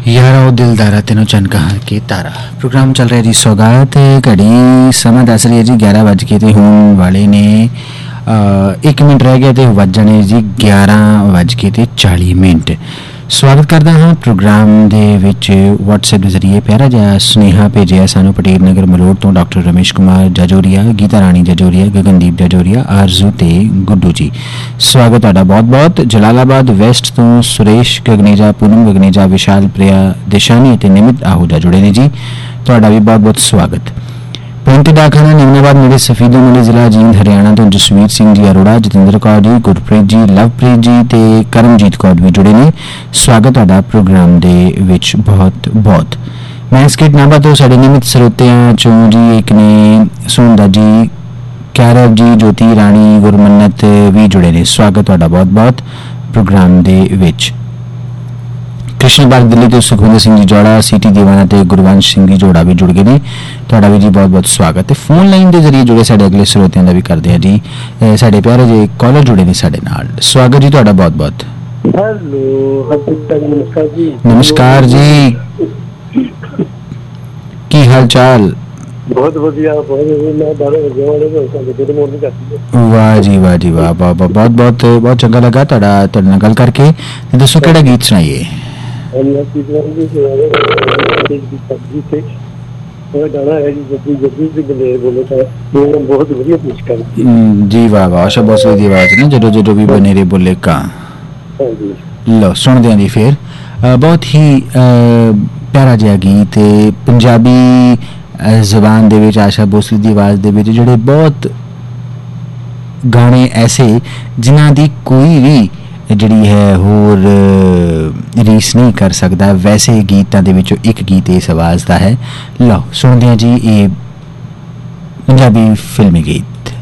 यारा ओ दिलदारा तेनों चन कहा के तारा प्रोग्राम चल रहा है जी। सौगात घड़ी समा दस रही है जी 11 बज के ते होने वाले ने 1 मिनट रह गया तो वज जाने जी 11 बज के ते 40 मिनट। स्वागत करता हाँ प्रोग्राम दे विच व्हाट्सएप के जरिए प्यारा जिहा सुनेहा भेजिया सानू पटेल नगर मलोड़ तो डॉक्टर रमेश कुमार जजोरिया, गीता राणी जजोरिया, गगनदीप जजोरिया, आरजू ते गुड्डू जी। स्वागत तुहाडा बहुत बहुत। जलालाबाद वैस्ट तो सुरेश गगनेजा, पूनम गगनेजा, विशाल प्रिया देशानी ते निमित आहूजा जुड़े ने जी। तुहाडा भी बहुत बहुत स्वागत। पेंट डाखाना निमनाबाद मेरे सफीदों मेरे जिला जींद हरियाणा तो जसवीर सिंह जी अरोड़ा, जतिंदर कौर जी, गुरप्रीत जी, लवप्रीत जी ते करमजीत कौर भी जुड़े ने। स्वागत तुहाडा प्रोग्राम दे विच बहुत बहुत। मैं स्किट नाभा तो साडे नियमित सरोतियां चों जी एक ने सोनदा जी, कैरव जी, ज्योति राणी, गुरमन्नत भी जुड़े ने। स्वागत तुहाडा बहुत बहुत प्रोग्राम दे विच। कृष्ण पार्क दिल्ली तो सुखविंदर सिंह जी जोड़ा, सीटी दीवाना ते गुरवंश सिंह जी जोड़ा भी जुड़ गए ने। तुहाडा भी जी बहुत बहुत स्वागत है। फोन लाइन के जरिए जुड़े साडे अगले स्रोतियां दा भी करदे हैं जी। साडे प्यारे जे कॉलर जुड़े ने साडे नाल। स्वागत जी तुहाडा बहुत बहुत। हेलो नमस्कार जी। नमस्कार जी, की हाल चाल? बहुत बढ़िया मैं 12 बजे वाले गुड मॉर्निंग करती है। वाह जी वाह जी वाह, बहुत बहुत बहुत चंगा लगा तुहाडा नाल गल करके। दसो केड़ा गीत सुनाइए? जी वाह वाह, आशा भोसले दी आवाज ना जदों जदों भी बनेरे बोले का। लो सुनदे हैं जी फिर। बहुत ही प्यारा जिहा गीत पंजाबी जुबान दे विच आशा भोसले दी आवाज दे विच जेहड़े बहुत गाने ऐसे जिन्हां दी कोई भी जिहड़ी है होर रीस नहीं कर सकता, वैसे गीतां दे विचों एक गीत इस आवाज दा है। लो सुनदे हैं जी ये पंजाबी फिल्मी गीत।